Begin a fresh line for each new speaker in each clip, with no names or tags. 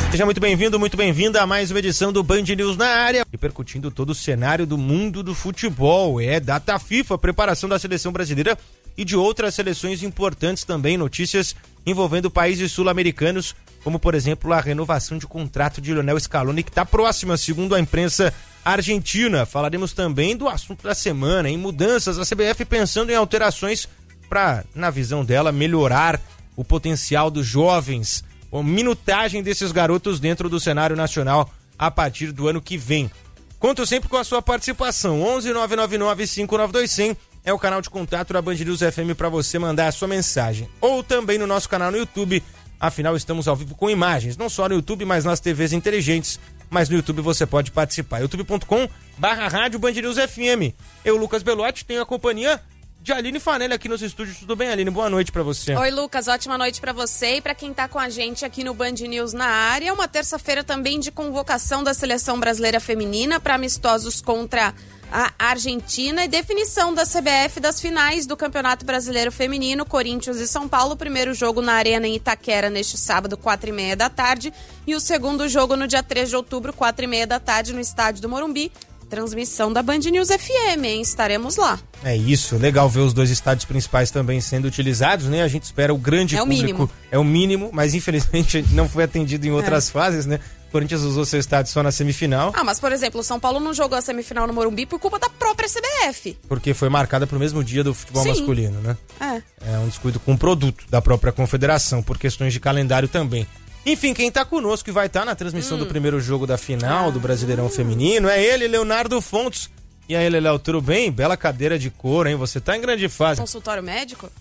Seja muito bem-vindo, muito bem-vinda a mais uma edição do Band News na área, repercutindo todo o cenário do mundo do futebol. É data FIFA, preparação da seleção brasileira e de outras seleções importantes também, notícias envolvendo países sul-americanos, como por exemplo a renovação de contrato de Lionel Scaloni, que está próxima, segundo a imprensa argentina. Falaremos também do assunto da semana, em mudanças, a CBF pensando em alterações para, na visão dela, melhorar o potencial dos jovens, a minutagem desses garotos dentro do cenário nacional a partir do ano que vem. Conto sempre com a sua participação. 11-999-592-100 é o canal de contato da Band News FM para você mandar a sua mensagem. Ou também no nosso canal no YouTube, afinal estamos ao vivo com imagens, não só no YouTube, mas nas TVs inteligentes. Mas no YouTube você pode participar. youtube.com/rádio Band News FM. Eu, Lucas Belotti, tenho a companhia de Aline Fanelli aqui nos estúdios. Tudo bem, Aline? Boa noite pra você.
Oi, Lucas. Ótima noite pra você e pra quem tá com a gente aqui no Band News na área. Uma terça-feira também de convocação da Seleção Brasileira Feminina para amistosos contra a Argentina e definição da CBF das finais do Campeonato Brasileiro Feminino, Corinthians e São Paulo. O primeiro jogo na Arena em Itaquera neste sábado, 4h30 da tarde. E o segundo jogo no dia 3 de outubro, 4h30 da tarde, no estádio do Morumbi. Transmissão da Band News FM, hein? Estaremos lá.
É isso, legal ver os dois estádios principais também sendo utilizados, né? A gente espera o grande público.
Mínimo.
É o mínimo, mas infelizmente não foi atendido em outras fases, né? O Corinthians usou seu estádio só na semifinal.
Mas por exemplo, o São Paulo não jogou a semifinal no Morumbi por culpa da própria CBF.
Porque foi marcada pro mesmo dia do futebol masculino, né?
É
um descuido com o produto da própria confederação, por questões de calendário também. Enfim, quem tá conosco e vai estar na transmissão do primeiro jogo da final do Brasileirão Feminino é ele, Leonardo Fontes. E aí, Léo, tudo bem? Bela cadeira de couro, hein? Você tá em grande fase.
Consultório médico?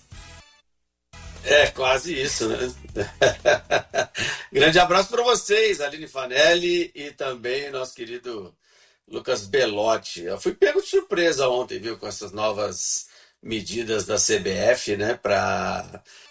É, quase isso, né? Grande abraço para vocês, Aline Fanelli e também nosso querido Lucas Belotti. Eu fui pego de surpresa ontem, viu, com essas novas medidas da CBF, né, para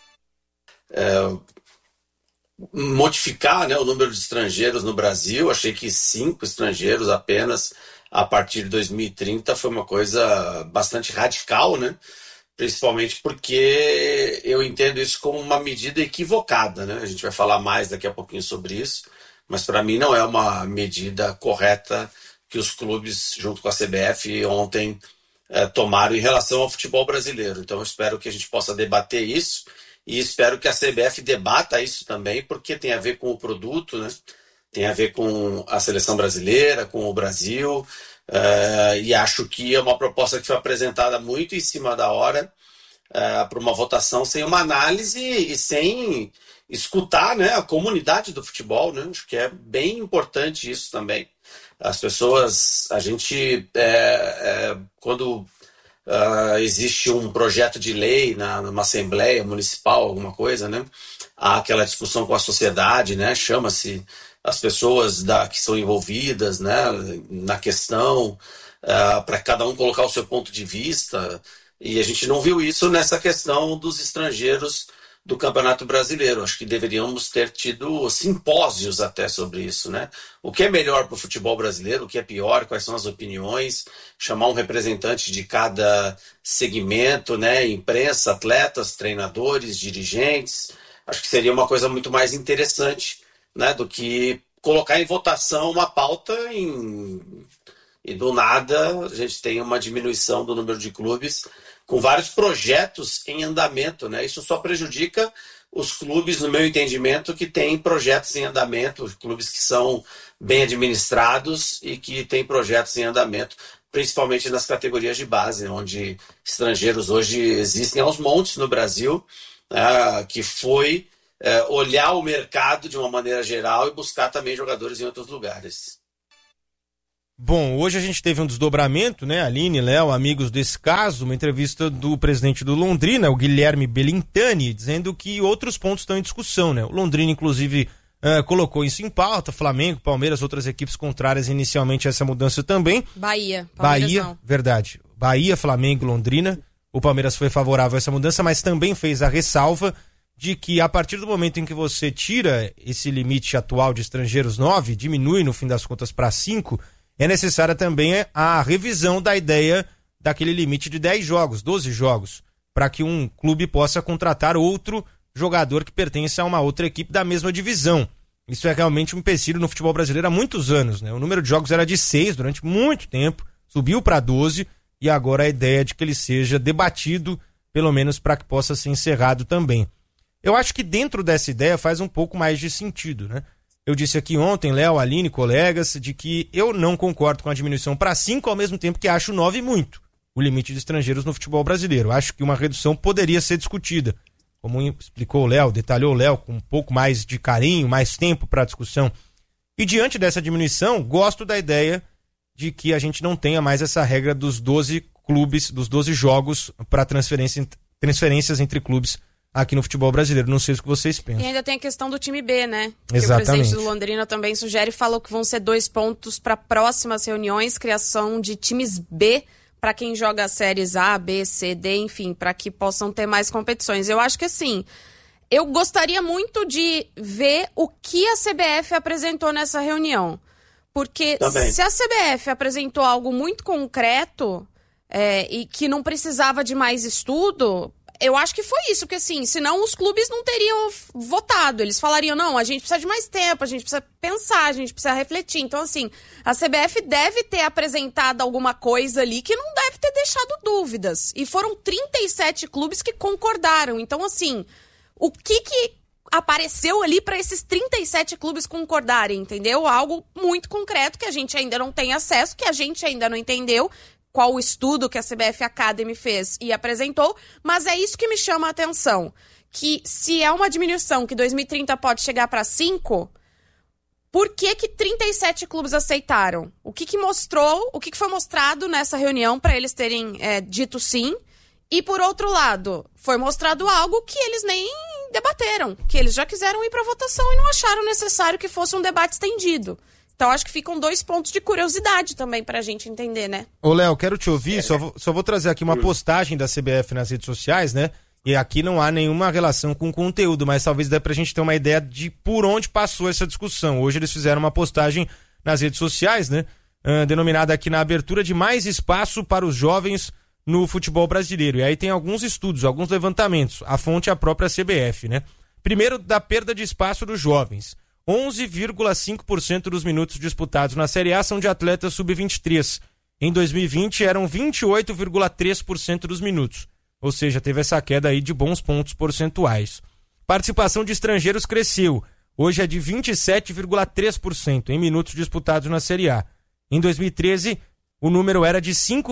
modificar, né, o número de estrangeiros no Brasil. Achei que 5 estrangeiros apenas a partir de 2030 foi uma coisa bastante radical, né? Principalmente porque eu entendo isso como uma medida equivocada, né? A gente vai falar mais daqui a pouquinho sobre isso, mas para mim não é uma medida correta que os clubes, junto com a CBF, ontem tomaram em relação ao futebol brasileiro. Então eu espero que a gente possa debater isso e espero que a CBF debata isso também, porque tem a ver com o produto, né? Tem a ver com a seleção brasileira, com o Brasil, e acho que é uma proposta que foi apresentada muito em cima da hora para uma votação sem uma análise e sem escutar, né, a comunidade do futebol, né? Acho que é bem importante isso também. As pessoas, a gente, quando existe um projeto de lei numa assembleia municipal, alguma coisa, né? Há aquela discussão com a sociedade, né? Chama-se as pessoas que são envolvidas, né, na questão, para cada um colocar o seu ponto de vista, e a gente não viu isso nessa questão dos estrangeiros do Campeonato Brasileiro. Acho que deveríamos ter tido simpósios até sobre isso, né? O que é melhor para o futebol brasileiro, o que é pior, quais são as opiniões, chamar um representante de cada segmento, né? Imprensa, atletas, treinadores, dirigentes. Acho que seria uma coisa muito mais interessante, né, do que colocar em votação uma pauta e do nada a gente tem uma diminuição do número de clubes com vários projetos em andamento, né? Isso só prejudica os clubes, no meu entendimento, que têm projetos em andamento, clubes que são bem administrados e que têm projetos em andamento, principalmente nas categorias de base, onde estrangeiros hoje existem aos montes no Brasil, que foi olhar o mercado de uma maneira geral e buscar também jogadores em outros lugares.
Bom, hoje a gente teve um desdobramento, né, Aline, Léo, amigos desse caso, uma entrevista do presidente do Londrina, o Guilherme Belintani, dizendo que outros pontos estão em discussão, né? O Londrina, inclusive, colocou isso em pauta, Flamengo, Palmeiras, outras equipes contrárias inicialmente a essa mudança também.
Bahia, não.
Verdade. Bahia, Flamengo, Londrina. O Palmeiras foi favorável a essa mudança, mas também fez a ressalva de que a partir do momento em que você tira esse limite atual de estrangeiros 9, diminui no fim das contas para 5, é necessária também a revisão da ideia daquele limite de 10 jogos, 12 jogos, para que um clube possa contratar outro jogador que pertence a uma outra equipe da mesma divisão. Isso é realmente um empecilho no futebol brasileiro há muitos anos, né? O número de jogos era de 6 durante muito tempo, subiu para 12 e agora a ideia é de que ele seja debatido, pelo menos para que possa ser encerrado também. Eu acho que dentro dessa ideia faz um pouco mais de sentido, né? Eu disse aqui ontem, Léo, Aline, colegas, de que eu não concordo com a diminuição para 5, ao mesmo tempo que acho 9 muito o limite de estrangeiros no futebol brasileiro. Acho que uma redução poderia ser discutida. Como explicou o Léo, detalhou o Léo, com um pouco mais de carinho, mais tempo para a discussão. E diante dessa diminuição, gosto da ideia de que a gente não tenha mais essa regra dos 12 clubes, dos 12 jogos para transferências entre clubes aqui no futebol brasileiro. Não sei o que vocês pensam.
E ainda tem a questão do time B, né?
Exatamente.
Que o presidente do Londrina também sugere, falou que vão ser 2 pontos para próximas reuniões, criação de times B para quem joga séries A, B, C, D, enfim, para que possam ter mais competições. Eu acho que assim, eu gostaria muito de ver o que a CBF apresentou nessa reunião. Porque se a CBF apresentou algo muito concreto e que não precisava de mais estudo, eu acho que foi isso, porque assim, senão os clubes não teriam votado. Eles falariam, não, a gente precisa de mais tempo, a gente precisa pensar, a gente precisa refletir. Então, assim, a CBF deve ter apresentado alguma coisa ali que não deve ter deixado dúvidas. E foram 37 clubes que concordaram. Então, assim, o que apareceu ali para esses 37 clubes concordarem, entendeu? Algo muito concreto que a gente ainda não tem acesso, que a gente ainda não entendeu qual o estudo que a CBF Academy fez e apresentou, mas é isso que me chama a atenção, que se é uma diminuição que 2030 pode chegar para 5, por que 37 clubes aceitaram? O que foi mostrado nessa reunião para eles terem dito sim? E por outro lado, foi mostrado algo que eles nem debateram, que eles já quiseram ir para votação e não acharam necessário que fosse um debate estendido. Então, acho que ficam 2 pontos de curiosidade também pra gente entender, né?
Ô, Léo, quero te ouvir, só vou trazer aqui uma postagem da CBF nas redes sociais, né? E aqui não há nenhuma relação com o conteúdo, mas talvez dê pra gente ter uma ideia de por onde passou essa discussão. Hoje eles fizeram uma postagem nas redes sociais, né? Denominada aqui na abertura de mais espaço para os jovens no futebol brasileiro. E aí tem alguns estudos, alguns levantamentos. A fonte é a própria CBF, né? Primeiro, da perda de espaço dos jovens. 11,5% dos minutos disputados na Série A são de atletas sub-23. Em 2020 eram 28,3% dos minutos. Ou seja, teve essa queda aí de bons pontos percentuais. Participação de estrangeiros cresceu. Hoje é de 27,3% em minutos disputados na Série A. Em 2013, o número era de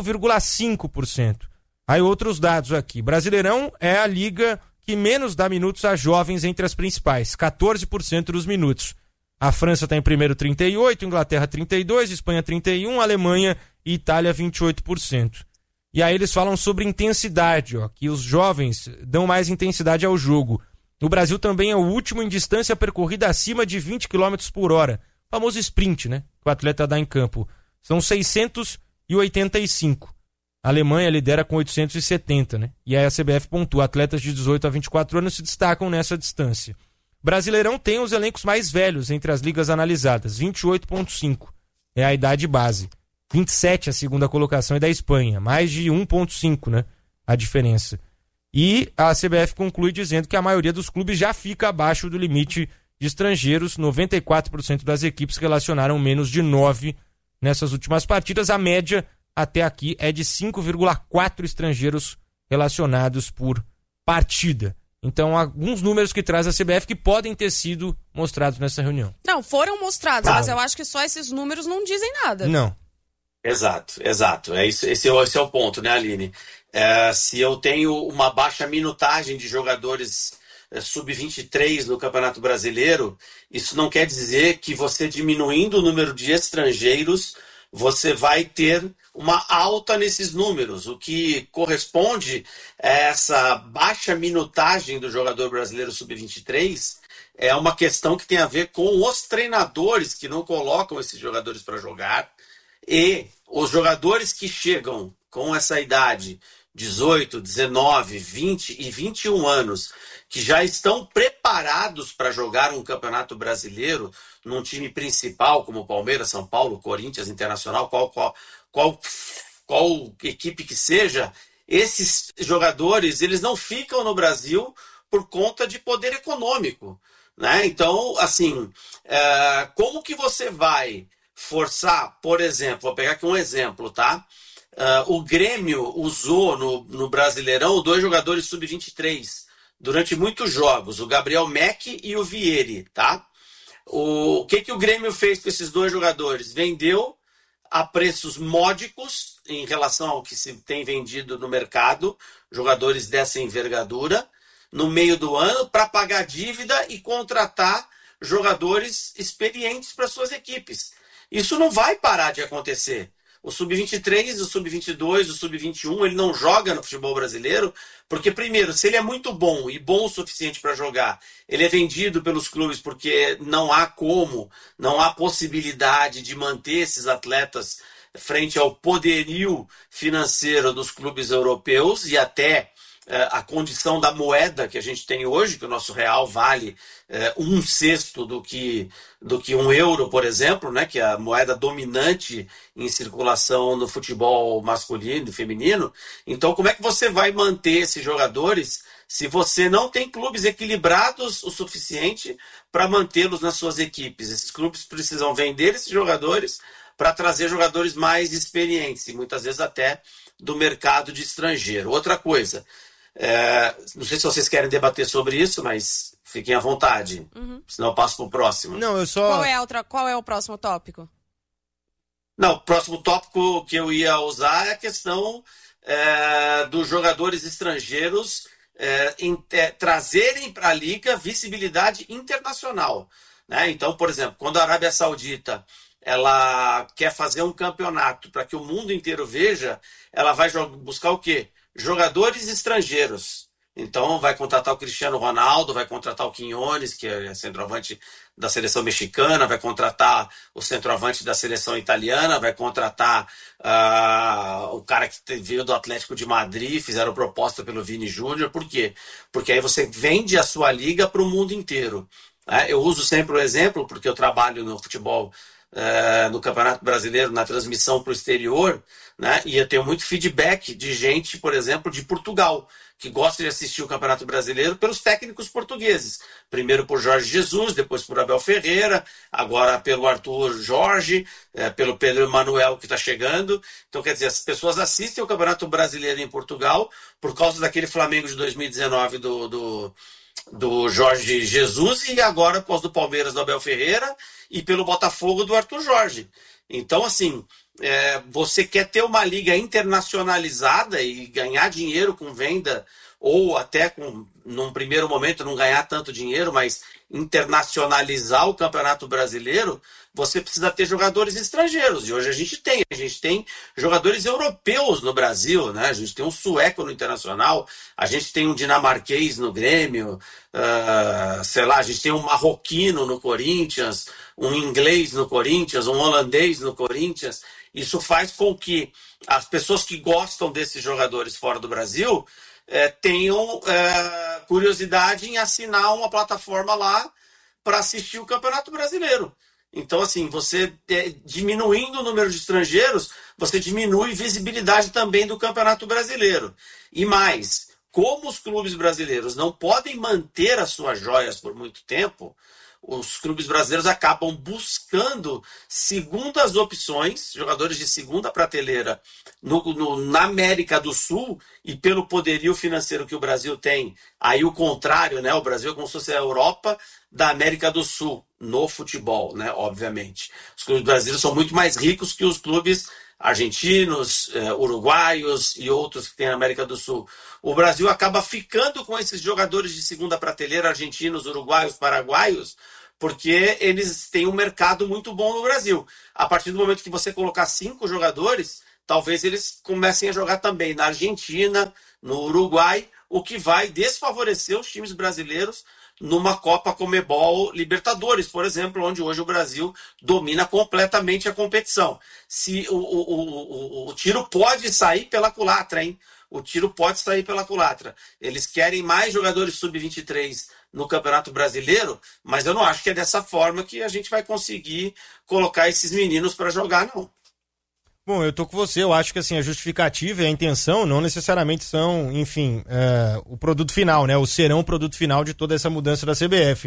5,5%. Aí outros dados aqui. Brasileirão é a liga que menos dá minutos a jovens entre as principais, 14% dos minutos. A França está em primeiro 38%, Inglaterra 32%, Espanha 31%, Alemanha e Itália 28%. E aí eles falam sobre intensidade, que os jovens dão mais intensidade ao jogo. O Brasil também é o último em distância percorrida acima de 20 km por hora. O famoso sprint, né? Que o atleta dá em campo. São 685. A Alemanha lidera com 870, né? E aí a CBF pontua, atletas de 18 a 24 anos se destacam nessa distância. Brasileirão tem os elencos mais velhos entre as ligas analisadas, 28,5 é a idade base. 27 a segunda colocação é da Espanha, mais de 1,5, né? A diferença. E a CBF conclui dizendo que a maioria dos clubes já fica abaixo do limite de estrangeiros, 94% das equipes relacionaram menos de 9 nessas últimas partidas, a média até aqui é de 5,4 estrangeiros relacionados por partida. Então, alguns números que traz a CBF que podem ter sido mostrados nessa reunião.
Não, foram mostrados, mas eu acho que só esses números não dizem nada.
Não.
Exato. Esse é o ponto, né, Aline? Se eu tenho uma baixa minutagem de jogadores sub-23 no Campeonato Brasileiro, isso não quer dizer que você diminuindo o número de estrangeiros, você vai ter uma alta nesses números, o que corresponde a essa baixa minutagem do jogador brasileiro sub-23 é uma questão que tem a ver com os treinadores que não colocam esses jogadores para jogar e os jogadores que chegam com essa idade, 18, 19, 20 e 21 anos, que já estão preparados para jogar um campeonato brasileiro num time principal, como Palmeiras, São Paulo, Corinthians, Internacional, qual equipe que seja, esses jogadores eles não ficam no Brasil por conta de poder econômico. né? Então, assim, como que você vai forçar, por exemplo, vou pegar aqui um exemplo, tá? O Grêmio usou no Brasileirão 2 jogadores sub-23 durante muitos jogos, o Gabriel Meck e o Vieri, tá? O que o Grêmio fez com esses 2 jogadores? Vendeu a preços módicos em relação ao que se tem vendido no mercado, jogadores dessa envergadura, no meio do ano, para pagar dívida e contratar jogadores experientes para suas equipes. Isso não vai parar de acontecer. O Sub-23, o Sub-22, o Sub-21, ele não joga no futebol brasileiro, porque, primeiro, se ele é muito bom e bom o suficiente para jogar, ele é vendido pelos clubes porque não há possibilidade de manter esses atletas frente ao poderio financeiro dos clubes europeus e até a condição da moeda que a gente tem hoje, que o nosso real vale 1/6 do que €1, por exemplo, né, que é a moeda dominante em circulação no futebol masculino e feminino. Então, como é que você vai manter esses jogadores se você não tem clubes equilibrados o suficiente para mantê-los nas suas equipes? Esses clubes precisam vender esses jogadores para trazer jogadores mais experientes e muitas vezes até do mercado de estrangeiro. Outra coisa, não sei se vocês querem debater sobre isso, mas fiquem à vontade. Senão eu passo para o próximo.
Não, eu só...
Qual é o próximo tópico?
Não, o próximo tópico que eu ia usar é a questão dos jogadores estrangeiros trazerem para a Liga visibilidade internacional, né? Então, por exemplo, quando a Arábia Saudita ela quer fazer um campeonato para que o mundo inteiro veja, ela vai buscar o quê? Jogadores estrangeiros. Então vai contratar o Cristiano Ronaldo, vai contratar o Quiñones, que é centroavante da seleção mexicana, vai contratar o centroavante da seleção italiana, vai contratar o cara que veio do Atlético de Madrid, fizeram proposta pelo Vini Júnior. Por quê? Porque aí você vende a sua liga para o mundo inteiro. Eu uso sempre o exemplo, porque eu trabalho no futebol, no Campeonato Brasileiro, na transmissão para o exterior, né? E eu tenho muito feedback de gente, por exemplo, de Portugal, que gosta de assistir o Campeonato Brasileiro pelos técnicos portugueses. Primeiro por Jorge Jesus, depois por Abel Ferreira, agora pelo Arthur Jorge, pelo Pedro Emanuel que está chegando. Então, quer dizer, as pessoas assistem o Campeonato Brasileiro em Portugal por causa daquele Flamengo de 2019 do Jorge Jesus e agora, após do Palmeiras do Abel Ferreira e pelo Botafogo do Arthur Jorge. Então, assim, você quer ter uma liga internacionalizada e ganhar dinheiro com venda, ou até num primeiro momento não ganhar tanto dinheiro, mas internacionalizar o Campeonato Brasileiro, você precisa ter jogadores estrangeiros. E hoje a gente tem jogadores europeus no Brasil, né? A gente tem um sueco no Internacional, a gente tem um dinamarquês no Grêmio, a gente tem um marroquino no Corinthians, um inglês no Corinthians, um holandês no Corinthians. Isso faz com que as pessoas que gostam desses jogadores fora do Brasil tenham curiosidade em assinar uma plataforma lá para assistir o Campeonato Brasileiro. Então, assim, você diminuindo o número de estrangeiros, você diminui visibilidade também do Campeonato Brasileiro. E mais, como os clubes brasileiros não podem manter as suas joias por muito tempo, os clubes brasileiros acabam buscando segundas opções, jogadores de segunda prateleira na América do Sul, e pelo poderio financeiro que o Brasil tem, aí o contrário, né? O Brasil é como se fosse a Europa da América do Sul no futebol, né? Obviamente. Os clubes brasileiros são muito mais ricos que os clubes argentinos, uruguaios e outros que tem na América do Sul. O Brasil acaba ficando com esses jogadores de segunda prateleira, argentinos, uruguaios, paraguaios, porque eles têm um mercado muito bom no Brasil. A partir do momento que você colocar 5 jogadores, talvez eles comecem a jogar também na Argentina, no Uruguai, o que vai desfavorecer os times brasileiros numa Copa Conmebol Libertadores, por exemplo, onde hoje o Brasil domina completamente a competição. Se o tiro pode sair pela culatra, hein? O tiro pode sair pela culatra. Eles querem mais jogadores sub-23 no Campeonato Brasileiro, mas eu não acho que é dessa forma que a gente vai conseguir colocar esses meninos para jogar, não.
Bom, eu tô com você, eu acho que assim, a justificativa e a intenção não necessariamente são, enfim, o produto final, né? Ou serão o produto final de toda essa mudança da CBF.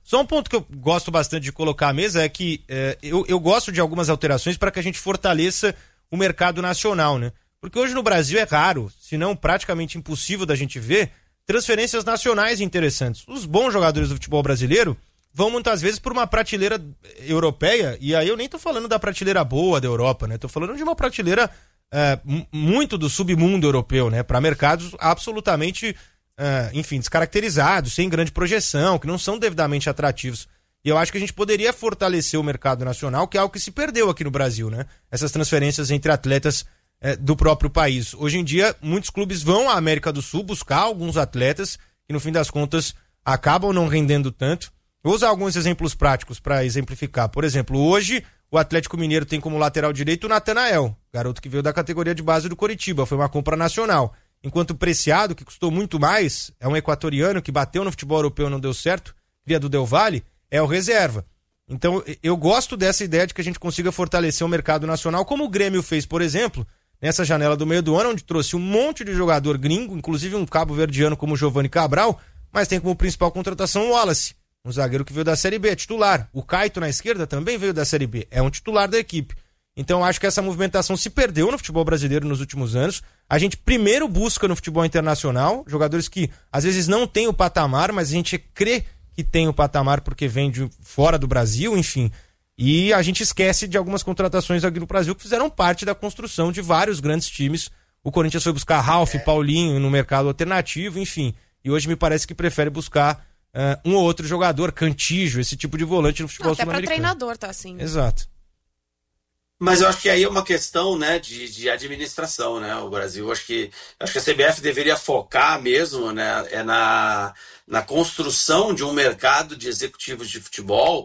Só um ponto que eu gosto bastante de colocar à mesa é que eu gosto de algumas alterações para que a gente fortaleça o mercado nacional, né? Porque hoje no Brasil é raro, se não praticamente impossível da gente ver, transferências nacionais interessantes. Os bons jogadores do futebol brasileiro vão muitas vezes por uma prateleira europeia, e aí eu nem tô falando da prateleira boa da Europa, né? Tô falando de uma prateleira muito do submundo europeu, né? Para mercados absolutamente, enfim, descaracterizados, sem grande projeção, que não são devidamente atrativos. E eu acho que a gente poderia fortalecer o mercado nacional, que é algo que se perdeu aqui no Brasil, né? Essas transferências entre atletas do próprio país. Hoje em dia, muitos clubes vão à América do Sul buscar alguns atletas que, no fim das contas, acabam não rendendo tanto. Vou usar alguns exemplos práticos para exemplificar. Por exemplo, hoje o Atlético Mineiro tem como lateral direito o Natanael, garoto que veio da categoria de base do Coritiba, foi uma compra nacional. Enquanto o Preciado, que custou muito mais, é um equatoriano que bateu no futebol europeu e não deu certo, cria do Del Valle, é o reserva. Então, eu gosto dessa ideia de que a gente consiga fortalecer o mercado nacional, como o Grêmio fez, por exemplo, nessa janela do meio do ano, onde trouxe um monte de jogador gringo, inclusive um cabo-verdiano como o Giovanni Cabral, mas tem como principal contratação o Wallace, um zagueiro que veio da Série B, titular. O Caito na esquerda também veio da Série B, é um titular da equipe. Então acho que essa movimentação se perdeu no futebol brasileiro nos últimos anos. A gente primeiro busca no futebol internacional jogadores que às vezes não têm o patamar, mas a gente crê que tem o patamar porque vem de fora do Brasil, enfim. E a gente esquece de algumas contratações aqui no Brasil que fizeram parte da construção de vários grandes times. O Corinthians foi buscar Ralf, Paulinho no mercado alternativo, enfim. E hoje me parece que prefere buscar um ou outro jogador, Cantígio, esse tipo de volante no futebol sul-americano.
Até para treinador tá assim.
Exato.
Mas eu acho que aí é uma questão, né, de administração, né? O Brasil, acho que a CBF deveria focar mesmo, né, na construção de um mercado de executivos de futebol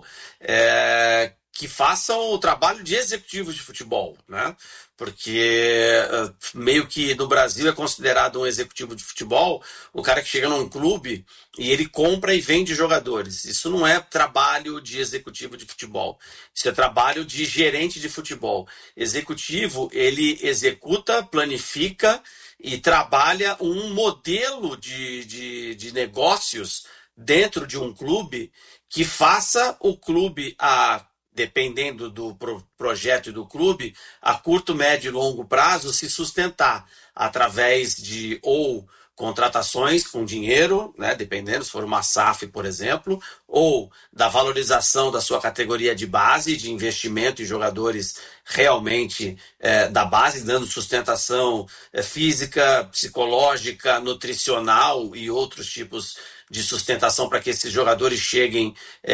que façam o trabalho de executivos de futebol, né? Porque meio que no Brasil é considerado um executivo de futebol o cara que chega num clube e ele compra e vende jogadores. Isso não é trabalho de executivo de futebol. Isso é trabalho de gerente de futebol. Executivo, ele executa, planifica e trabalha um modelo de negócios dentro de um clube que faça o clube dependendo do projeto e do clube, a curto, médio e longo prazo, se sustentar através de ou contratações com dinheiro, né, dependendo, se for uma SAF, por exemplo, ou da valorização da sua categoria de base, de investimento em jogadores realmente da base, dando sustentação física, psicológica, nutricional e outros tipos de sustentação para que esses jogadores cheguem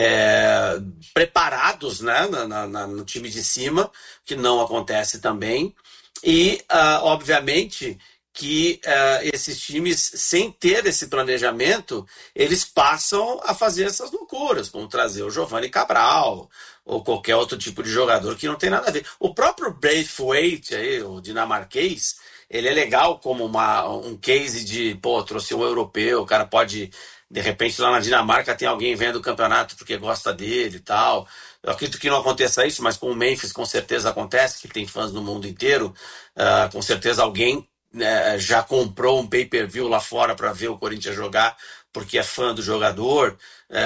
preparados, né, no time de cima, que não acontece também. E, obviamente, que esses times, sem ter esse planejamento, eles passam a fazer essas loucuras, como trazer o Giovanni Cabral ou qualquer outro tipo de jogador que não tem nada a ver. O próprio Braithwaite, aí, o dinamarquês, ele é legal como um case de, trouxe um europeu, o cara pode... De repente, lá na Dinamarca tem alguém vendo o campeonato porque gosta dele e tal. Eu acredito que não aconteça isso, mas com o Memphis com certeza acontece, que tem fãs no mundo inteiro. Com certeza alguém já comprou um pay-per-view lá fora para ver o Corinthians jogar porque é fã do jogador.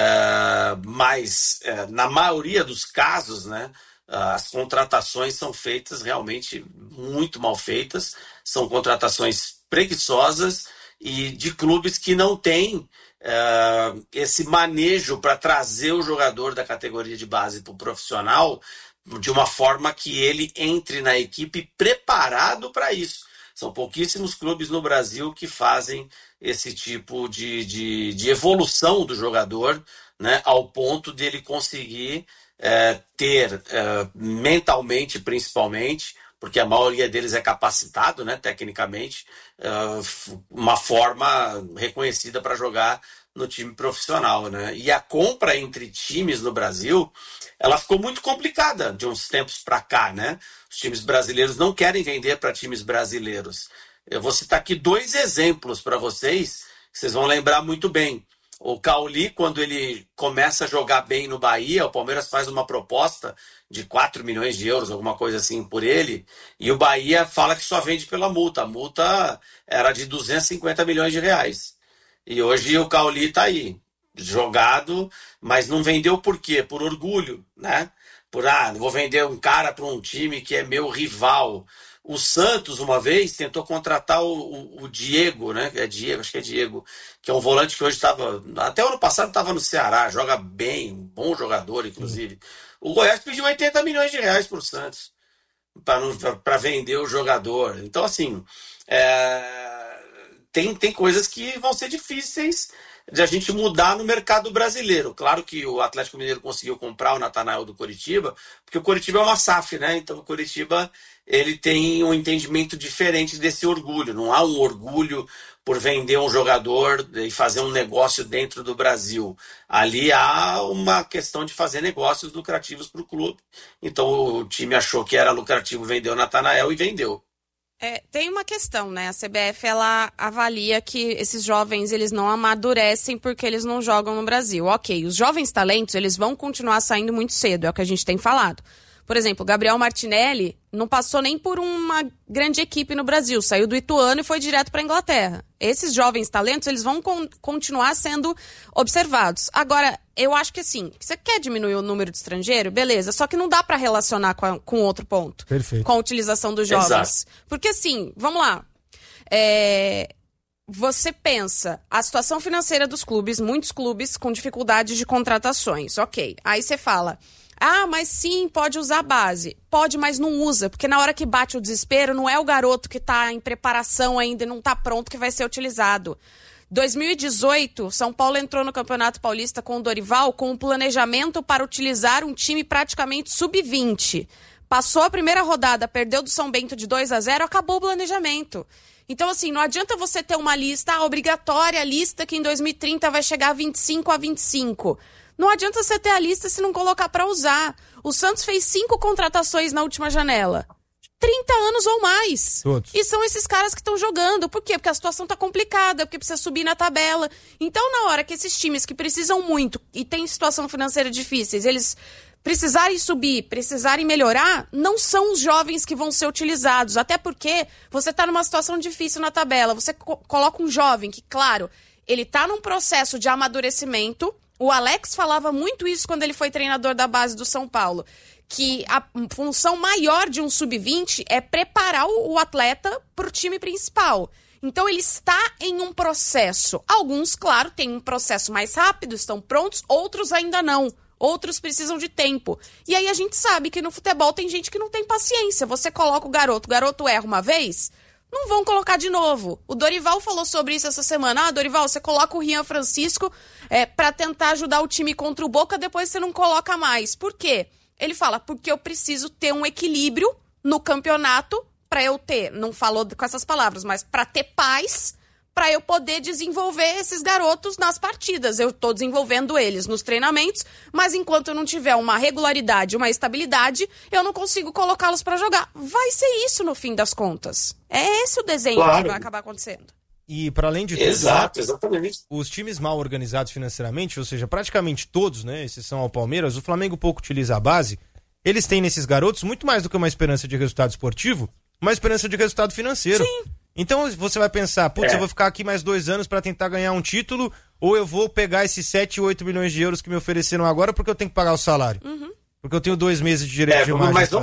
Mas, na maioria dos casos, né, as contratações são feitas realmente muito mal feitas. São contratações preguiçosas e de clubes que não têm esse manejo para trazer o jogador da categoria de base para o profissional de uma forma que ele entre na equipe preparado para isso. São pouquíssimos clubes no Brasil que fazem esse tipo de evolução do jogador, né, ao ponto de ele conseguir ter mentalmente, principalmente, porque a maioria deles é capacitado, né, tecnicamente, uma forma reconhecida para jogar no time profissional, né? E a compra entre times no Brasil, ela ficou muito complicada de uns tempos para cá, né? Os times brasileiros não querem vender para times brasileiros. Eu vou citar aqui 2 exemplos para vocês, que vocês vão lembrar muito bem. O Cauli, quando ele começa a jogar bem no Bahia, o Palmeiras faz uma proposta de 4 milhões de euros, alguma coisa assim, por ele, e o Bahia fala que só vende pela multa. A multa era de 250 milhões de reais. E hoje o Cauli está aí. jogado, mas não vendeu por quê? Por orgulho, né? Não vou vender um cara para um time que é meu rival. O Santos, uma vez, tentou contratar o Diego, né? Acho que é Diego, que é um volante que hoje estava, até o ano passado estava no Ceará, joga bem, um bom jogador, inclusive. O Goiás pediu 80 milhões de reais para o Santos, para vender o jogador. Então, assim, tem coisas que vão ser difíceis de a gente mudar no mercado brasileiro. Claro que o Atlético Mineiro conseguiu comprar o Natanael do Coritiba, porque o Coritiba é uma SAF, né? Então o Coritiba ele tem um entendimento diferente desse orgulho. Não há um orgulho por vender um jogador e fazer um negócio dentro do Brasil. Ali há uma questão de fazer negócios lucrativos para o clube. Então o time achou que era lucrativo vender o Natanael e vendeu.
Tem uma questão, né? A CBF, ela avalia que esses jovens, eles não amadurecem porque eles não jogam no Brasil. Ok, os jovens talentos, eles vão continuar saindo muito cedo, é o que a gente tem falado. Por exemplo, o Gabriel Martinelli não passou nem por uma grande equipe no Brasil, saiu do Ituano e foi direto para a Inglaterra. Esses jovens talentos, eles vão continuar sendo observados. Agora, eu acho que assim, você quer diminuir o número de estrangeiro? Beleza, só que não dá para relacionar com outro ponto.
Perfeito.
Com a utilização dos jovens.
Exato.
Porque assim, vamos lá. Você pensa, a situação financeira dos clubes, muitos clubes com dificuldades de contratações, ok. Aí você fala, mas sim, pode usar a base. Pode, mas não usa, porque na hora que bate o desespero, não é o garoto que está em preparação ainda e não está pronto que vai ser utilizado. 2018, São Paulo entrou no Campeonato Paulista com o Dorival com um planejamento para utilizar um time praticamente sub-20. Passou a primeira rodada, perdeu do São Bento de 2-0, acabou o planejamento. Então, assim, não adianta você ter uma lista obrigatória, lista que em 2030 vai chegar a 25 a 25. Não adianta você ter a lista se não colocar para usar. O Santos fez 5 contratações na última janela. 30 anos ou mais.
Todos.
E são esses caras que estão jogando. Por quê? Porque a situação tá complicada, porque precisa subir na tabela. Então, na hora que esses times que precisam muito e têm situação financeira difíceis, eles precisarem subir, precisarem melhorar, não são os jovens que vão ser utilizados. Até porque você tá numa situação difícil na tabela. Você coloca um jovem que, claro, ele tá num processo de amadurecimento. O Alex falava muito isso quando ele foi treinador da base do São Paulo, que a função maior de um sub-20 é preparar o atleta para o time principal. Então ele está em um processo. Alguns, claro, têm um processo mais rápido, estão prontos, outros ainda não. Outros precisam de tempo. E aí a gente sabe que no futebol tem gente que não tem paciência. Você coloca o garoto erra uma vez, não vão colocar de novo. O Dorival falou sobre isso essa semana. Dorival, você coloca o Rian Francisco para tentar ajudar o time contra o Boca, depois você não coloca mais. Por quê? Ele fala, porque eu preciso ter um equilíbrio no campeonato para eu ter, não falou com essas palavras, mas para ter paz, para eu poder desenvolver esses garotos nas partidas. Eu estou desenvolvendo eles nos treinamentos, mas enquanto eu não tiver uma regularidade, uma estabilidade, eu não consigo colocá-los para jogar. Vai ser isso no fim das contas. É esse o desenho que vai acabar acontecendo.
E para além de tudo,
exato, exatamente.
Os times mal organizados financeiramente, ou seja, praticamente todos, né, exceção ao Palmeiras, o Flamengo pouco utiliza a base, eles têm nesses garotos muito mais do que uma esperança de resultado esportivo, uma esperança de resultado financeiro.
Sim.
Então você vai pensar, eu vou ficar aqui mais 2 anos para tentar ganhar um título, ou eu vou pegar esses 7, 8 milhões de euros que me ofereceram agora porque eu tenho que pagar o salário.
Uhum.
Porque eu tenho 2 meses de direito de imagem.
Mas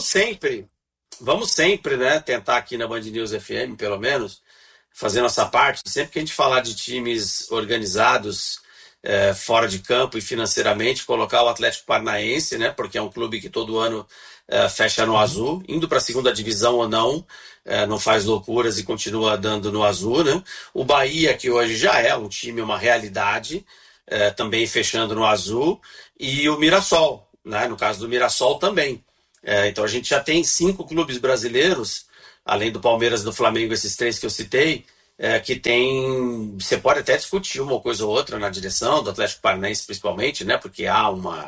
vamos sempre, né, tentar aqui na Band News FM, pelo menos, fazer nossa parte. Sempre que a gente falar de times organizados fora de campo e financeiramente, colocar o Atlético Paranaense, né, porque é um clube que todo ano fecha no azul, indo para a segunda divisão ou não, não faz loucuras e continua dando no azul, né? O Bahia, que hoje já é um time, uma realidade, também fechando no azul, e o Mirassol, né? No caso do Mirassol também. Então a gente já tem 5 clubes brasileiros, além do Palmeiras e do Flamengo, esses 3 que eu citei, que tem, você pode até discutir uma coisa ou outra na direção do Atlético Paranaense, principalmente, né? Porque há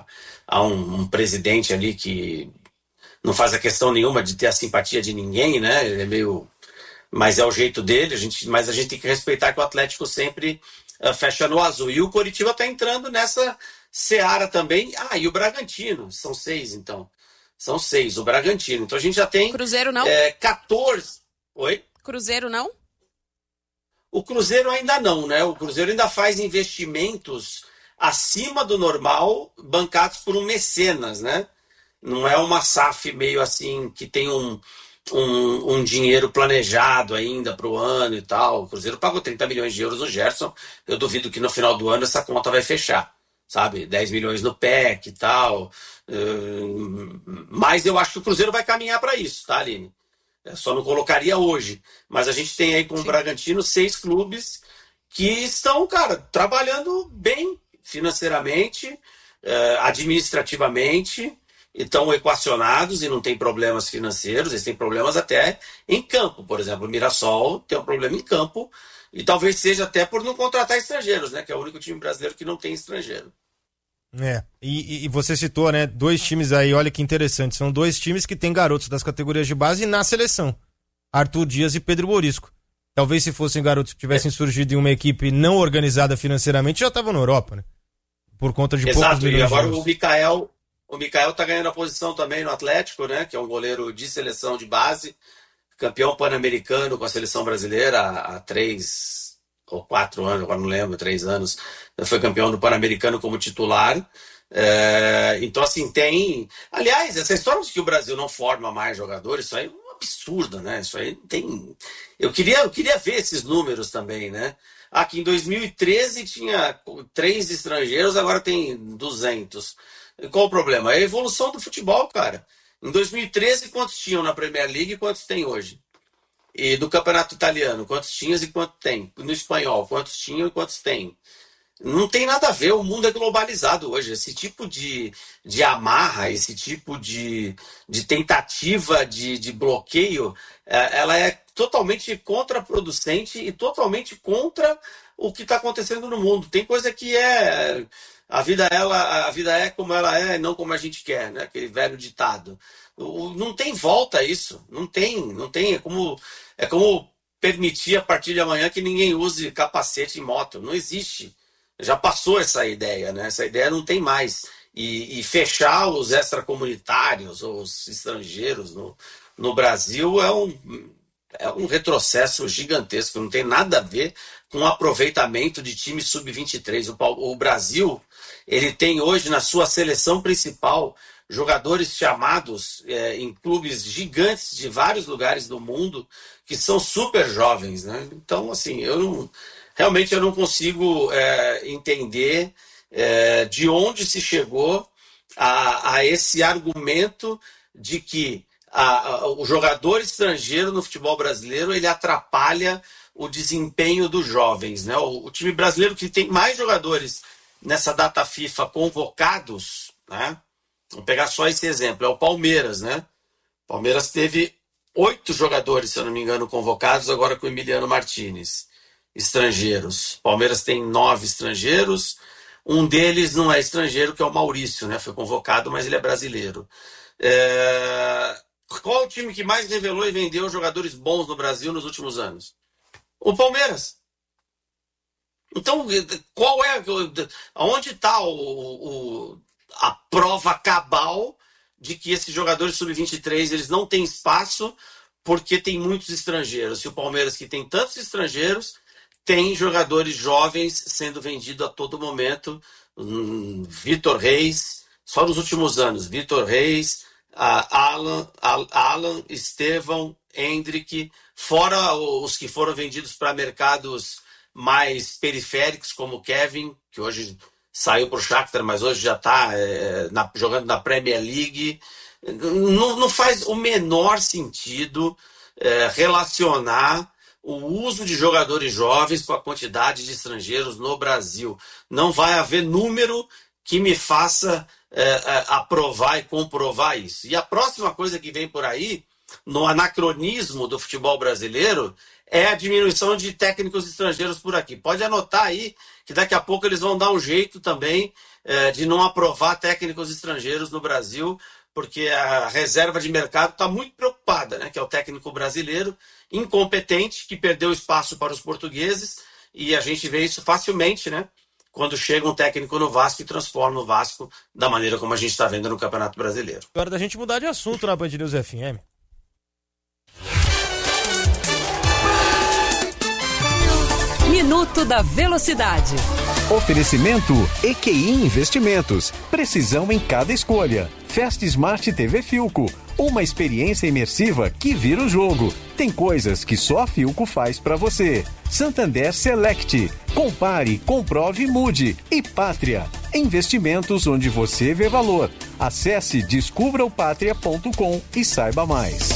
um presidente ali que não faz a questão nenhuma de ter a simpatia de ninguém, né? Ele é meio... Mas é o jeito dele, mas a gente tem que respeitar que o Atlético sempre fecha no azul. E o Coritiba está entrando nessa seara também. E o Bragantino, são 6 então. São 6, o Bragantino. Então a gente já tem...
Cruzeiro não?
14. Oi?
Cruzeiro não?
O Cruzeiro ainda não, né? O Cruzeiro ainda faz investimentos acima do normal, bancados por um mecenas, né? Não é uma SAF meio assim, que tem um dinheiro planejado ainda para o ano e tal. O Cruzeiro pagou 30 milhões de euros no Gerson. Eu duvido que no final do ano essa conta vai fechar, sabe? 10 milhões no PEC e tal. Mas eu acho que o Cruzeiro vai caminhar para isso, tá, Aline? Eu só não colocaria hoje. Mas a gente tem aí com o Bragantino 6 clubes que estão, cara, trabalhando bem financeiramente, administrativamente, estão equacionados e não tem problemas financeiros, eles têm problemas até em campo. Por exemplo, o Mirassol tem um problema em campo e talvez seja até por não contratar estrangeiros, né? Que é o único time brasileiro que não tem estrangeiro.
E você citou, né, 2 times aí, olha que interessante, são 2 times que têm garotos das categorias de base na seleção, Arthur Dias e Pedro Morisco. Talvez se fossem garotos que tivessem surgido em uma equipe não organizada financeiramente, já estavam na Europa, né? Por conta de poucos milhões.
Exato, e agora o Mikael tá ganhando a posição também no Atlético, né? Que é um goleiro de seleção de base, campeão pan-americano com a seleção brasileira há 3 ou 4 anos, agora não lembro, 3 anos, foi campeão do Pan-Americano como titular. Então, assim, tem... Aliás, essa história de que o Brasil não forma mais jogadores, isso aí é um absurdo, né? Isso aí tem... Eu queria ver esses números também, né? Aqui em 2013 tinha 3 estrangeiros, agora tem 200. Qual o problema? É a evolução do futebol, cara. Em 2013, quantos tinham na Premier League e quantos tem hoje? E do Campeonato Italiano, quantos tinham e quantos tem? No Espanhol, quantos tinham e quantos tem? Não tem nada a ver, o mundo é globalizado hoje. Esse tipo de amarra, esse tipo de tentativa de bloqueio, ela é totalmente contraproducente e totalmente contra o que está acontecendo no mundo. Tem coisa que é... A vida é como ela é, não como a gente quer, né? Aquele velho ditado. Não tem volta a isso. Não tem. É como permitir a partir de amanhã que ninguém use capacete em moto. Não existe. Já passou essa ideia, né? Essa ideia não tem mais. E fechar os extracomunitários, os estrangeiros no Brasil é um retrocesso gigantesco. Não tem nada a ver com o aproveitamento de time sub-23. O Brasil, ele tem hoje na sua seleção principal jogadores chamados em clubes gigantes de vários lugares do mundo que são super jovens, né? Então, assim, realmente eu não consigo entender de onde se chegou a esse argumento de que o jogador estrangeiro no futebol brasileiro ele atrapalha o desempenho dos jovens, né? O time brasileiro que tem mais jogadores nessa data FIFA convocados, né? Vamos pegar só esse exemplo, é o Palmeiras, né? O Palmeiras teve 8 jogadores, se eu não me engano, convocados agora com o Emiliano Martinez, estrangeiros. O Palmeiras tem 9 estrangeiros, um deles não é estrangeiro, que é o Maurício, né? Foi convocado, mas ele é brasileiro. Qual é o time que mais revelou e vendeu jogadores bons no Brasil nos últimos anos? O Palmeiras. Então, onde está a prova cabal de que esses jogadores sub-23 eles não têm espaço porque tem muitos estrangeiros? E o Palmeiras, que tem tantos estrangeiros, tem jogadores jovens sendo vendidos a todo momento. Vitor Reis, só nos últimos anos, Vitor Reis, Alan, Estevão, Hendrick, fora os que foram vendidos para mercados mais periféricos, como o Kevin, que hoje saiu para o Shakhtar, mas hoje já está jogando na Premier League. Não faz o menor sentido relacionar o uso de jogadores jovens com a quantidade de estrangeiros no Brasil. Não vai haver número que me faça aprovar e comprovar isso. E a próxima coisa que vem por aí, no anacronismo do futebol brasileiro, é a diminuição de técnicos estrangeiros por aqui. Pode anotar aí que daqui a pouco eles vão dar um jeito também de não aprovar técnicos estrangeiros no Brasil, porque a reserva de mercado está muito preocupada, né? Que é o técnico brasileiro, incompetente, que perdeu espaço para os portugueses, e a gente vê isso facilmente, né? Quando chega um técnico no Vasco e transforma o Vasco da maneira como a gente está vendo no Campeonato Brasileiro.
Hora da gente mudar de assunto na Band News FM.
Minuto da Velocidade. Oferecimento EQI Investimentos. Precisão em cada escolha. Fast Smart TV Philco. Uma experiência imersiva que vira o jogo. Tem coisas que só a Philco faz pra você. Santander Select. Compare, comprove, mude. E Pátria. Investimentos onde você vê valor. Acesse descubraopatria.com e saiba mais.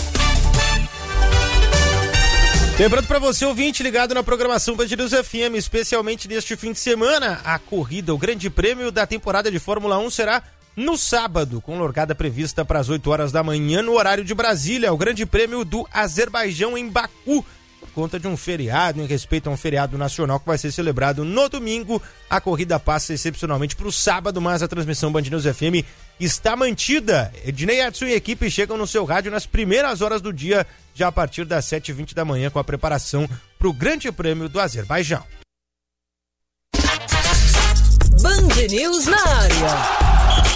Lembrando para você, ouvinte, ligado na programação Band News FM, especialmente neste fim de semana, a corrida, o grande prêmio da temporada de Fórmula 1 será no sábado, com largada prevista para as 8 horas da manhã no horário de Brasília, o grande prêmio do Azerbaijão em Baku, por conta de um feriado, em respeito a um feriado nacional que vai ser celebrado no domingo. A corrida passa excepcionalmente para o sábado, mas a transmissão Band News FM está mantida. Ednei, Edson e equipe chegam no seu rádio nas primeiras horas do dia, já a partir das 7h20 da manhã, com a preparação para o grande prêmio do Azerbaijão.
Band News na área.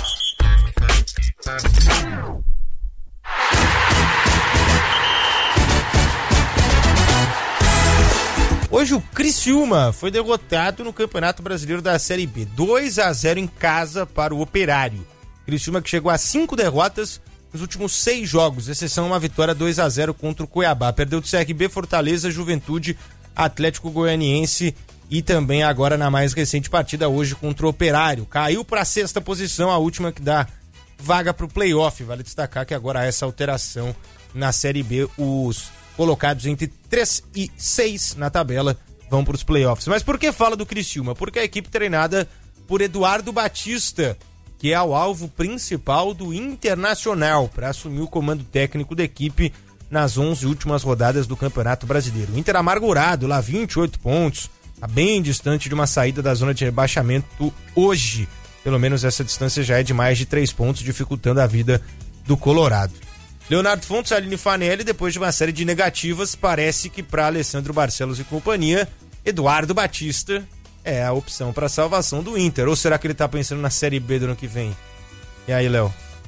Hoje o Criciúma foi derrotado no Campeonato Brasileiro da Série B, 2-0 em casa para o Operário. Criciúma que chegou a 5 derrotas nos últimos 6 jogos, exceção uma vitória 2-0 contra o Cuiabá. Perdeu do CRB, Fortaleza, Juventude, Atlético Goianiense e também agora na mais recente partida hoje contra o Operário. Caiu para a 6ª posição, a última que dá vaga para o playoff. Vale destacar que agora há essa alteração na Série B, os colocados entre 3 e 6 na tabela vão para os playoffs. Mas por que fala do Criciúma? Porque a equipe treinada por Eduardo Batista, que é o alvo principal do Internacional para assumir o comando técnico da equipe nas 11 últimas rodadas do Campeonato Brasileiro. O Inter amargurado, lá 28 pontos, tá bem distante de uma saída da zona de rebaixamento hoje. Pelo menos essa distância já é de mais de 3 pontos, dificultando a vida do Colorado. Leonardo Fontes, Aline Fanelli, depois de uma série de negativas, parece que para Alessandro Barcelos e companhia, Eduardo Batista é a opção para a salvação do Inter. Ou será que ele tá pensando na Série B do ano que vem? E aí, Léo?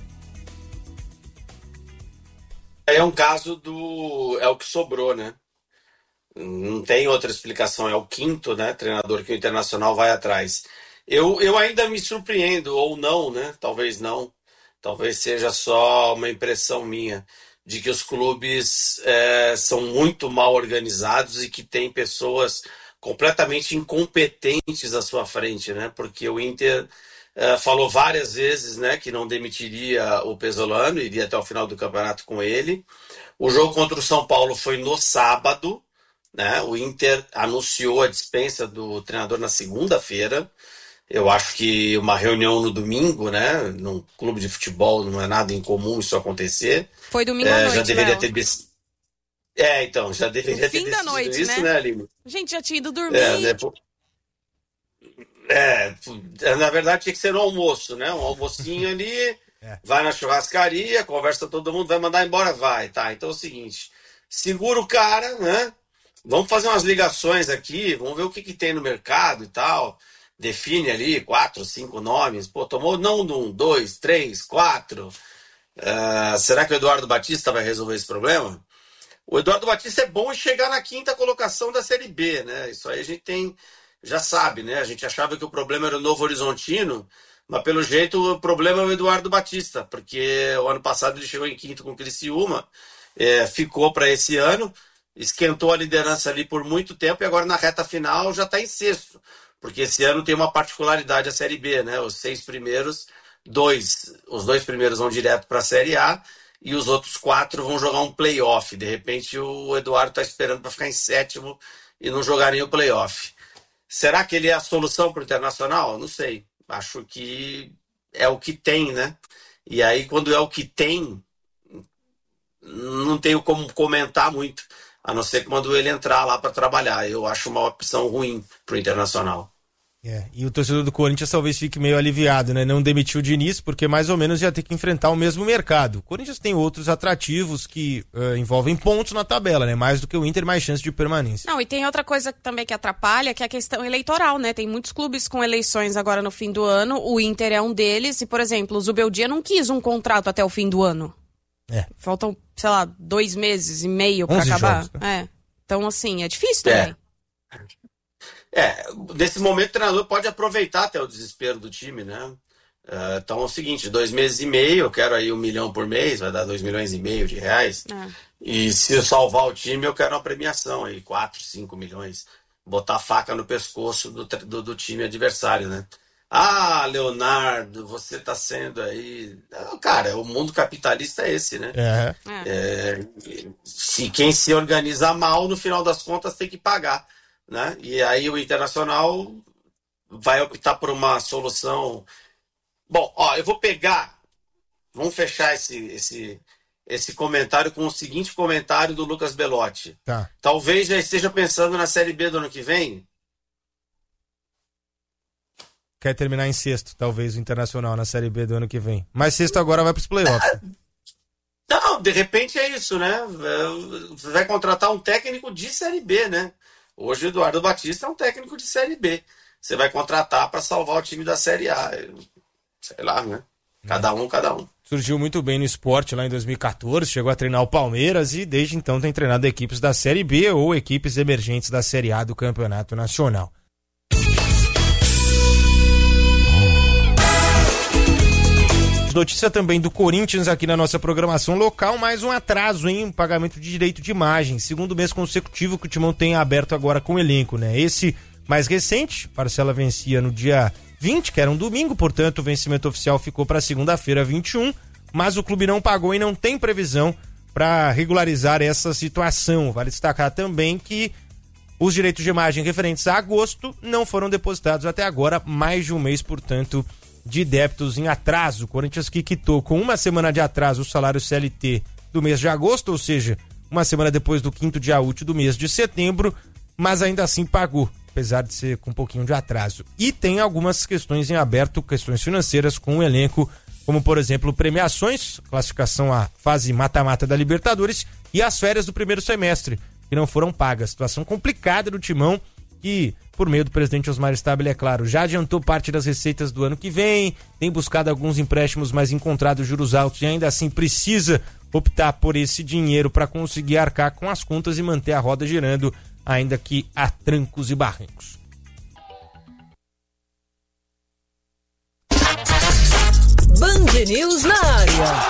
É um caso do... é o que sobrou, né? Não tem outra explicação. É o 5º, né, treinador que o Internacional vai atrás. Eu ainda me surpreendo, ou não, né? Talvez não. Talvez seja só uma impressão minha de que os clubes são muito mal organizados e que tem pessoas completamente incompetentes à sua frente, né? Porque o Inter falou várias vezes, né, que não demitiria o Pesolano, iria até o final do campeonato com ele. O jogo contra o São Paulo foi no sábado, né? O Inter anunciou a dispensa do treinador na segunda-feira. Eu acho que uma reunião no domingo, né, num clube de futebol, não é nada incomum isso acontecer.
Foi domingo à noite,
já deveria
Léo.
Então, já deveria ter decidido
noite,
isso, né, Aline?
Gente, já tinha ido dormir.
Na verdade tinha que ser no almoço, né, um almocinho ali, vai na churrascaria, conversa todo mundo, vai mandar embora, vai, tá, então é o seguinte, segura o cara, né, vamos fazer umas ligações aqui, vamos ver o que tem no mercado e tal. Define ali 4, 5 nomes. Pô, tomou não de 1, 2, 3, 4. Será que o Eduardo Batista vai resolver esse problema? O Eduardo Batista é bom em chegar na 5ª colocação da Série B, né? Isso aí a gente já sabe, né? A gente achava que o problema era o Novo Horizontino, mas pelo jeito o problema é o Eduardo Batista, porque o ano passado ele chegou em 5º com o Criciúma, ficou para esse ano, esquentou a liderança ali por muito tempo e agora na reta final já está em 6º. Porque esse ano tem uma particularidade a Série B, né? Os 6 primeiros, os 2 primeiros vão direto para a Série A e os outros 4 vão jogar um play-off. De repente o Eduardo está esperando para ficar em 7º e não jogar nem o play-off. Será que ele é a solução para o Internacional? Não sei. Acho que é o que tem, né? E aí quando é o que tem, não tenho como comentar muito. A não ser quando ele entrar lá para trabalhar. Eu acho uma opção ruim pro Internacional.
E o torcedor do Corinthians talvez fique meio aliviado, né? Não demitiu o Diniz, porque mais ou menos ia ter que enfrentar o mesmo mercado. O Corinthians tem outros atrativos que envolvem pontos na tabela, né? Mais do que o Inter, mais chance de permanência.
Não, e tem outra coisa também que atrapalha, que é a questão eleitoral, né? Tem muitos clubes com eleições agora no fim do ano, o Inter é um deles, e, por exemplo, o Zubeldia não quis um contrato até o fim do ano. Faltam, sei lá, 2 meses e meio pra acabar.
Jogos, né?
Então, assim, é difícil também.
Nesse momento o treinador pode aproveitar até o desespero do time, né? Então é o seguinte, 2 meses e meio, eu quero aí 1 milhão por mês, vai dar 2,5 milhões de reais. E se eu salvar o time, eu quero uma premiação aí, 4, 5 milhões. Botar a faca no pescoço do time adversário, né? Leonardo, você tá sendo aí... Cara, o mundo capitalista é esse, né? Quem se organiza mal, no final das contas, tem que pagar, né? E aí o Internacional vai optar por uma solução... Bom, eu vou pegar... Vamos fechar esse comentário com o seguinte comentário do Lucas Belotti.
Tá.
Talvez já esteja pensando na Série B do ano que vem.
Quer terminar em sexto, talvez, o Internacional na Série B do ano que vem. Mas sexto agora vai para os playoffs.
Não, de repente é isso, né? Você vai contratar um técnico de Série B, né? Hoje o Eduardo Batista é um técnico de Série B. Você vai contratar para salvar o time da Série A. Sei lá, né? Cada um.
Surgiu muito bem no esporte lá em 2014, chegou a treinar o Palmeiras e desde então tem treinado equipes da Série B ou equipes emergentes da Série A do Campeonato Nacional. Notícia também do Corinthians aqui na nossa programação local, mais um atraso em pagamento de direito de imagem. Segundo mês consecutivo que o Timão tem aberto agora com o elenco, né? Esse mais recente, parcela vencia no dia 20, que era um domingo, portanto o vencimento oficial ficou para segunda-feira, 21, mas o clube não pagou e não tem previsão para regularizar essa situação. Vale destacar também que os direitos de imagem referentes a agosto não foram depositados até agora, mais de um mês, portanto, de débitos em atraso. O Corinthians que quitou com uma semana de atraso o salário CLT do mês de agosto, ou seja, uma semana depois do 5º dia útil do mês de setembro, mas ainda assim pagou, apesar de ser com um pouquinho de atraso. E tem algumas questões em aberto, questões financeiras com o elenco, como por exemplo premiações, classificação à fase mata-mata da Libertadores e as férias do primeiro semestre, que não foram pagas. Situação complicada do Timão, que, por meio do presidente Osmar Stabile, é claro, já adiantou parte das receitas do ano que vem, tem buscado alguns empréstimos, mas encontrado juros altos e ainda assim precisa optar por esse dinheiro para conseguir arcar com as contas e manter a roda girando, ainda que a trancos e barrancos.
Band News na área.